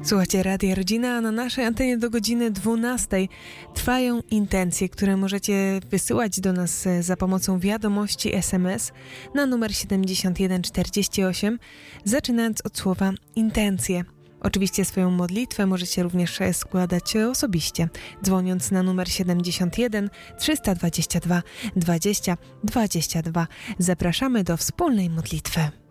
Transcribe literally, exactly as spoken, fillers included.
Słuchajcie, Radia Rodzina, a na naszej antenie do godziny dwunastej trwają intencje, które możecie wysyłać do nas za pomocą wiadomości S M S na numer siedemdziesiąt jeden czterdzieści osiem, zaczynając od słowa intencje. Oczywiście swoją modlitwę możecie również składać osobiście, dzwoniąc na numer siedemdziesiąt jeden trzysta dwadzieścia dwa dwadzieścia dwadzieścia dwa. Zapraszamy do wspólnej modlitwy.